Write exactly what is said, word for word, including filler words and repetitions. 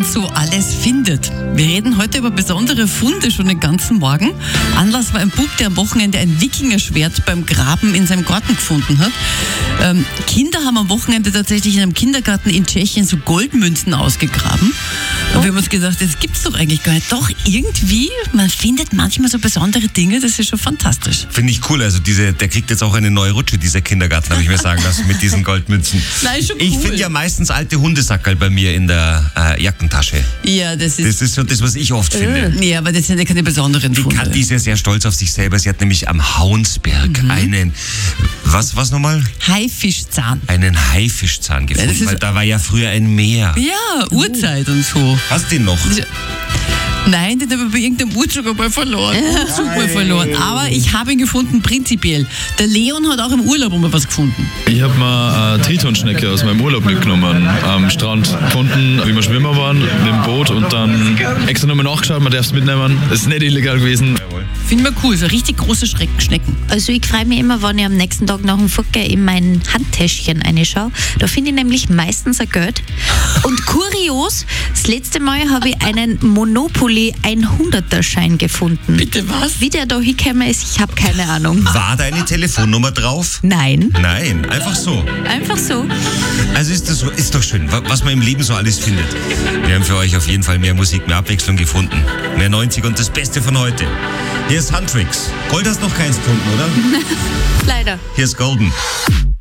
so alles findet. Wir reden heute über besondere Funde schon den ganzen Morgen. Anlass war ein Bub, der am Wochenende ein Wikingerschwert beim Graben in seinem Garten gefunden hat. Ähm, Kinder haben am Wochenende tatsächlich in einem Kindergarten in Tschechien so Goldmünzen ausgegraben. Und wir haben uns gedacht, das gibt's doch eigentlich gar nicht. Doch irgendwie, man findet manchmal so besondere Dinge, das ist schon fantastisch. Finde ich cool. Also diese, der kriegt jetzt auch eine neue Rutsche, dieser Kindergarten, habe ich mir sagen lassen, mit diesen Goldmünzen. Nein, schon cool. Ich finde ja meistens alte Hundesackerl bei mir in der äh, Jackentasche. Ja, das ist... Das ist so das, was ich oft finde. Nee, aber das sind ja keine besonderen Die Funde. Kathi ist ja sehr stolz auf sich selber. Sie hat nämlich am Hauensberg mhm. einen, was, was nochmal? Haifischzahn. Einen Haifischzahn gefunden, Ja, weil da war ja früher ein Meer. Ja, Urzeit und so. Hast du den noch? Nein, den habe ich bei irgendeinem Urlaub mal verloren. Urlaub mal verloren. Aber ich habe ihn gefunden, prinzipiell. Der Leon hat auch im Urlaub mal was gefunden. Ich habe mal eine Tritonschnecke aus meinem Urlaub mitgenommen. Am Strand gefunden, wie wir schwimmen waren, mit dem Boot und dann extra nochmal nachgeschaut, man darf es mitnehmen. Das ist nicht illegal gewesen. Finden wir cool, so richtig große Schreck- Schnecken. Also ich freue mich immer, wenn ich am nächsten Tag nach dem Fucker in mein Handtäschchen reinschaue. Da finde ich nämlich meistens ein Geld. Und kurios, das letzte Mal habe ich einen Monopoly hunderter-Schein gefunden. Bitte was? Wie der da hingekommen ist, ich habe keine Ahnung. War deine Telefonnummer drauf? Nein. Nein, einfach so. Einfach so. Also ist das so, ist doch schön, wa- was man im Leben so alles findet. Wir haben für euch auf jeden Fall mehr Musik, mehr Abwechslung gefunden. Mehr neunzig und das Beste von heute. Hier ist Huntrix. Gold hast noch keins gefunden, oder? Leider. Hier ist Golden.